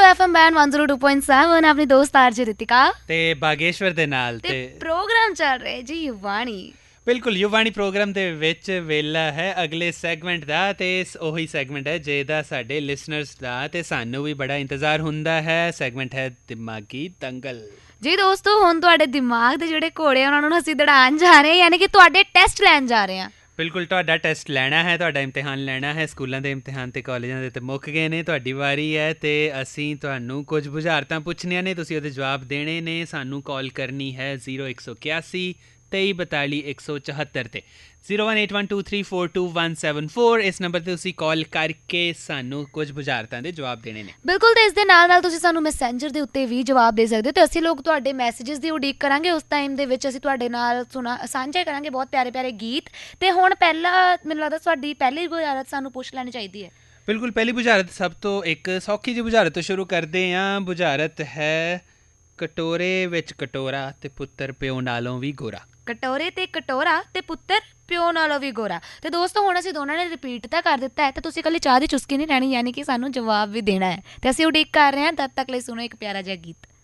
FM band 102.7 ਆਪਣੀ ਦੋਸਤ ਆਰਜੇ ਰਿਤਿਕਾ ਤੇ ਬਾਗੇਸ਼ਵਰ ਦੇ ਨਾਲ ਤੇ ਪ੍ਰੋਗਰਾਮ ਚੱਲ ਰਿਹਾ ਜੀ ਯੁਵਾਣੀ। ਬਿਲਕੁਲ ਯੁਵਾਣੀ ਪ੍ਰੋਗਰਾਮ ਦੇ ਵਿੱਚ ਵੇਲਾ ਹੈ ਅਗਲੇ ਸੈਗਮੈਂਟ ਦਾ ਤੇ ਉਹੀ ਸੈਗਮੈਂਟ ਹੈ ਜਿਹਦਾ ਸਾਡੇ ਲਿਸਨਰਸ ਦਾ ਤੇ ਸਾਨੂੰ ਵੀ ਬੜਾ ਇੰਤਜ਼ਾਰ ਹੁੰਦਾ ਹੈ। ਸੈਗਮੈਂਟ ਹੈ ਦਿਮਾਗੀ ਦੰਗਲ। ਜੀ ਦੋਸਤੋ, ਹੁਣ ਤੁਹਾਡੇ ਦਿਮਾਗ ਦੇ ਜਿਹੜੇ ਘੋੜੇ ਉਹਨਾਂ ਨੂੰ ਅਸੀਂ ਦੜਾਉਣ ਜਾ ਰਹੇ ਹਾਂ, ਯਾਨੀ ਕਿ ਤੁਹਾਡੇ ਟੈਸਟ ਲੈਣ ਜਾ ਰਹੇ ਹਾਂ। ਬਿਲਕੁਲ, ਤੁਹਾਡਾ ਟੈਸਟ ਲੈਣਾ ਹੈ, ਤੁਹਾਡਾ ਇਮਤਿਹਾਨ ਲੈਣਾ ਹੈ। ਸਕੂਲਾਂ ਦੇ ਇਮਤਿਹਾਨ ਤੇ ਕਾਲਜਾਂ ਦੇ ਤੇ ਮੁੱਕ ਗਏ ਨੇ, ਤੁਹਾਡੀ ਵਾਰੀ ਹੈ ਤੇ ਅਸੀਂ ਤੁਹਾਨੂੰ ਕੁਝ ਬੁਝਾਰਤਾਂ ਪੁੱਛਣੀਆਂ ਨੇ, ਤੁਸੀਂ ਉਹਦੇ ਜਵਾਬ ਦੇਣੇ ਨੇ। ਸਾਨੂੰ ਕਾਲ ਕਰਨੀ ਹੈ 0181 2342 174 ਤੇ 018123424174। ਇਸ ਨੰਬਰ 'ਤੇ ਤੁਸੀਂ ਕਾਲ ਕਰਕੇ ਸਾਨੂੰ ਕੁਝ ਬੁਝਾਰਤਾਂ ਦੇ ਜਵਾਬ ਦੇਣੇ ਨੇ। ਬਿਲਕੁਲ, ਤੇ ਇਸ ਦੇ ਨਾਲ ਨਾਲ ਤੁਸੀਂ ਸਾਨੂੰ ਮੈਸੇਂਜਰ ਦੇ ਉੱਤੇ ਵੀ ਜਵਾਬ ਦੇ ਸਕਦੇ ਹੋ ਤੇ ਅਸੀਂ ਲੋਕ ਤੁਹਾਡੇ ਮੈਸੇजेस ਦੀ ਉਡੀਕ ਕਰਾਂਗੇ। ਉਸ ਟਾਈਮ ਦੇ ਵਿੱਚ ਅਸੀਂ ਤੁਹਾਡੇ ਨਾਲ ਸਾਂਝੇ ਕਰਾਂਗੇ ਬਹੁਤ ਪਿਆਰੇ ਪਿਆਰੇ ਗੀਤ। ਤੇ ਹੁਣ ਪਹਿਲਾਂ ਮੈਨੂੰ ਲੱਗਦਾ ਤੁਹਾਡੀ ਪਹਿਲੀ ਬੁਝਾਰਤ ਸਾਨੂੰ ਪੁੱਛ ਲੈਣੀ ਚਾਹੀਦੀ ਹੈ। ਬਿਲਕੁਲ, ਪਹਿਲੀ ਬੁਝਾਰਤ ਸਭ ਤੋਂ ਇੱਕ ਸੌਖੀ ਜਿਹੀ ਬੁਝਾਰਤ ਤੋਂ ਸ਼ੁਰੂ ਕਰਦੇ ਹਾਂ। ਬੁਝਾਰਤ ਹੈ ਕਟੋਰੇ ਵਿੱਚ ਕਟੋਰਾ ਤੇ ਪੁੱਤਰ ਪਿਓ ਨਾਲੋਂ ਵੀ ਗੋਰਾ। ਕਟੋਰੇ ਤੇ ਕਟੋਰਾ ਤੇ ਪੁੱਤਰ ਪਿਓ ਨਾਲੋਂ ਵੀ ਗੋਰਾ। ਤੇ ਦੋਸਤੋ, ਹੁਣ ਅਸੀਂ ਦੋਨਾਂ ਨੇ ਰਿਪੀਟ ਤਾਂ ਕਰ ਦਿੱਤਾ ਹੈ ਤੇ ਤੁਸੀਂ ਇਕੱਲੀ ਚਾਹ ਦੀ ਚੁਸਕੀ ਨਹੀਂ ਲੈਣੀ, ਯਾਨੀ ਕਿ ਸਾਨੂੰ ਜਵਾਬ ਵੀ ਦੇਣਾ ਹੈ ਤੇ ਅਸੀਂ ਉਡੀਕ ਕਰ ਰਹੇ ਹਾਂ। ਤਦ ਤੱਕ ਲਈ ਸੁਣੋ ਇੱਕ ਪਿਆਰਾ ਜਿਹਾ ਗੀਤ।